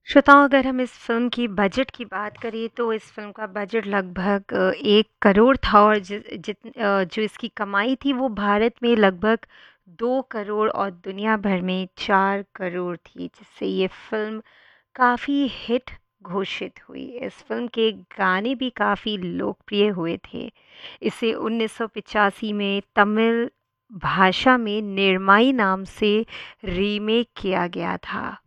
श्रोताओं, अगर हम इस फ़िल्म की बजट की बात करें तो इस फ़िल्म का बजट लगभग 1 करोड़ था और जो इसकी कमाई थी वो भारत में लगभग 2 करोड़ और दुनिया भर में 4 करोड़ थी, जिससे ये फ़िल्म काफ़ी हिट घोषित हुई। इस फ़िल्म के गाने भी काफ़ी लोकप्रिय हुए थे। इसे 1985 में तमिल भाषा में निर्माई नाम से रीमेक किया गया था।